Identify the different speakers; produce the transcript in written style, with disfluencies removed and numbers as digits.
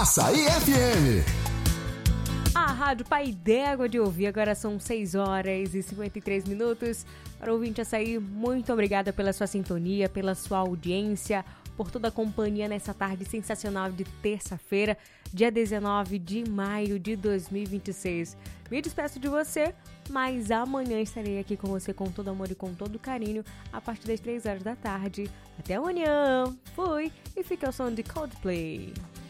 Speaker 1: Açaí FM.
Speaker 2: A Rádio Pai d'Égua de ouvir, agora são 6 horas e 53 minutos. Para o ouvinte Açaí, muito obrigada pela sua sintonia, pela sua audiência, por toda a companhia nessa tarde sensacional de terça-feira, dia 19 de maio de 2026. Me despeço de você, mas amanhã estarei aqui com você com todo amor e com todo carinho, a partir das 3 horas da tarde. Até amanhã, fui, e fica ao som de Coldplay.